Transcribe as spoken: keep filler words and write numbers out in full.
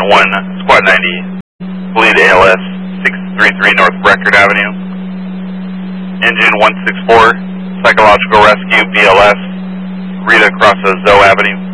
one, Squad ninety, bleed A L S, six three three North Record Avenue. Engine one six four, Psychological Rescue, B L S, Rita Crossa Zoe Avenue.